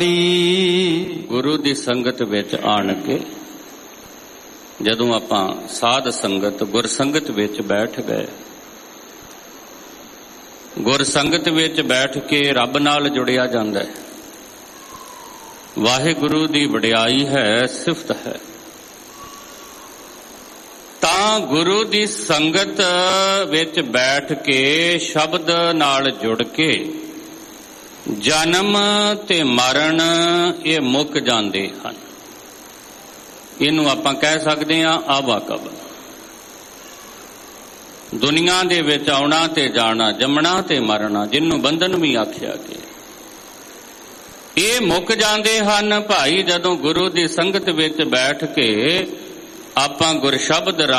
ਗੁਰੂ ਦੀ ਸੰਗਤ ਵਿੱਚ ਆਣ ਕੇ ਜਦੋਂ ਆਪਾਂ ਸਾਧ ਸੰਗਤ ਗੁਰ ਸੰਗਤ ਵਿੱਚ ਬੈਠ ਗਏ, ਗੁਰ ਸੰਗਤ ਵਿੱਚ ਬੈਠ ਕੇ ਰੱਬ ਨਾਲ ਜੁੜਿਆ ਜਾਂਦਾ ਹੈ। ਵਾਹਿਗੁਰੂ ਦੀ ਵਡਿਆਈ ਹੈ, ਸਿਫਤ ਹੈ। ਤਾਂ ਗੁਰੂ ਦੀ ਸੰਗਤ ਵਿੱਚ ਬੈਠ ਕੇ ਸ਼ਬਦ ਨਾਲ ਜੁੜ ਕੇ ਜਨਮ ਤੇ ਮਰਨ ਇਹ ਮੁੱਕ ਜਾਂਦੇ ਹਨ। ਇਹਨੂੰ ਆਪਾਂ ਕਹਿ ਸਕਦੇ ਹਾਂ ਆਵਾਕਬ। ਦੁਨੀਆ ਦੇ ਵਿੱਚ ਆਉਣਾ ਤੇ ਜਾਣਾ, ਜੰਮਣਾ ਤੇ ਮਰਨਾ, ਜਿਹਨੂੰ ਬੰਧਨ ਵੀ ਆਖਿਆ ਗਿਆ, ਇਹ ਮੁੱਕ ਜਾਂਦੇ ਹਨ ਭਾਈ ਜਦੋਂ ਗੁਰੂ ਦੀ ਸੰਗਤ ਵਿੱਚ ਬੈਠ ਕੇ ਆਪਾਂ ਗੁਰ ਸ਼ਬਦ